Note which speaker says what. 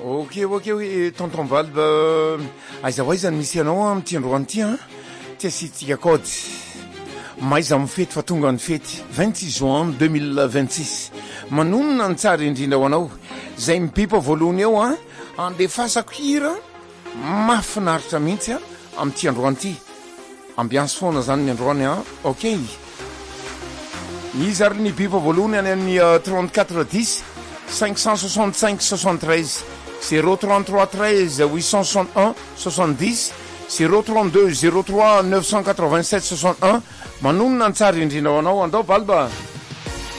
Speaker 1: Ok, tonton Valba, aiza hoaizany misy anao amin'ity androany ity a tia sitsika kody maiza amin'ny fety fa tonga ny fety 26 juin 2026 manonona ny tsara indrindra ho anao zay mipipa voalohany eo a andefasako hira mahafinaritra mihitsy a amin'ity androany ity ambiance foana zany ny androany a ok izy ary ny pipa voalohany any amin'ny 3410 565 73 033 13 861 70 032 03 987 61 manonona ny tsara indrindra ho anao andao Valba.